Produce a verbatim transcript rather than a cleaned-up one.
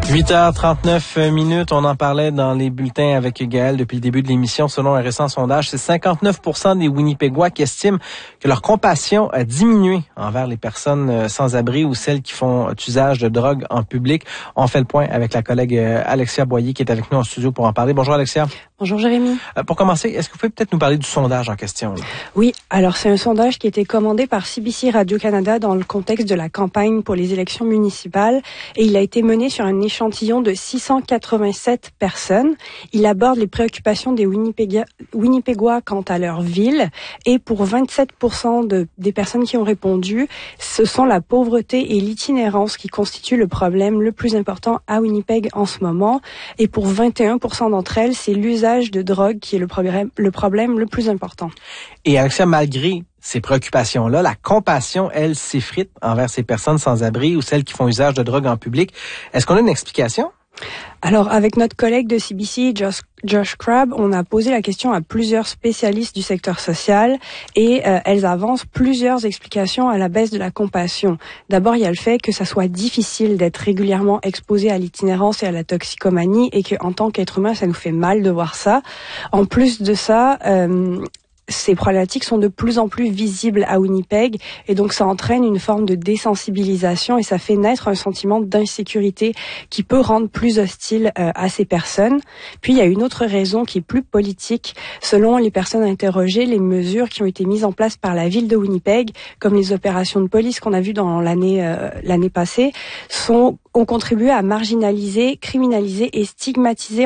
huit heures trente-neuf minutes, on en parlait dans les bulletins avec Gaël depuis le début de l'émission. Selon un récent sondage, c'est cinquante-neuf pour cent des Winnipégois qui estiment que leur compassion a diminué envers les personnes sans abri ou celles qui font usage de drogue en public. On fait le point avec la collègue Alexia Boyer qui est avec nous en studio pour en parler. Bonjour Alexia. Bonjour Jérémy. Euh, pour commencer, est-ce que vous pouvez peut-être nous parler du sondage en question? Là? Oui, alors c'est un sondage qui a été commandé par C B C Radio-Canada dans le contexte de la campagne pour les élections municipales et il a été mené sur un échantillon de six cent quatre-vingt-sept personnes. Il aborde les préoccupations des Winnipégois, Winnipégois quant à leur ville et pour vingt-sept pour cent de, des personnes qui ont répondu, ce sont la pauvreté et l'itinérance qui constituent le problème le plus important à Winnipeg en ce moment et pour vingt et un pour cent d'entre elles, c'est l'usage de drogue qui est le problème, le problème le plus important. Et Alexia, malgré ces préoccupations-là, la compassion, elle, s'effrite envers ces personnes sans abri ou celles qui font usage de drogue en public. Est-ce qu'on a une explication? Alors, avec notre collègue de C B C, Josh, Josh Crabb, on a posé la question à plusieurs spécialistes du secteur social et euh, elles avancent plusieurs explications à la baisse de la compassion. D'abord, il y a le fait que ça soit difficile d'être régulièrement exposé à l'itinérance et à la toxicomanie et qu'en tant qu'être humain, ça nous fait mal de voir ça. En plus de ça, euh, ces problématiques sont de plus en plus visibles à Winnipeg et donc ça entraîne une forme de désensibilisation et ça fait naître un sentiment d'insécurité qui peut rendre plus hostile euh, à ces personnes. Puis il y a une autre raison qui est plus politique. Selon les personnes interrogées, les mesures qui ont été mises en place par la ville de Winnipeg, comme les opérations de police qu'on a vues dans l'année euh, l'année passée, sont ont contribué à marginaliser, criminaliser et stigmatiser